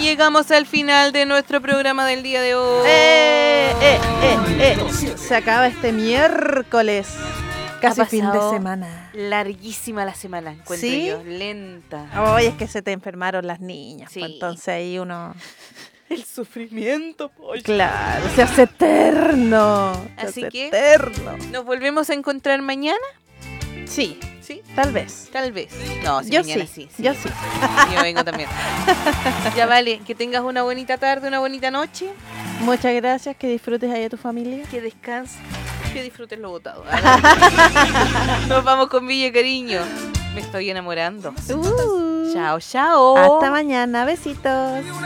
llegamos al final de nuestro programa del día de hoy. Se acaba este miércoles. Casi Ha fin de pasado semana. Larguísima la semana, encuentro ¿Sí? yo. Lenta. Hoy es que se te enfermaron las niñas. Sí. Pues entonces ahí uno... El sufrimiento, pollo. Claro, se hace eterno. Así se hace que- eterno. ¿Nos volvemos a encontrar mañana? Sí, Sí, tal vez. tal vez. No, si Yo mañana sí, sí. yo sí. Yo vengo también. Ya vale, que tengas una bonita tarde, una bonita noche, Muchas gracias, que disfrutes ahí a tu familia. que descanses, que disfrutes lo botado. Nos vamos con Villa Cariño. Me estoy enamorando. Chao, chao. Hasta mañana, besitos.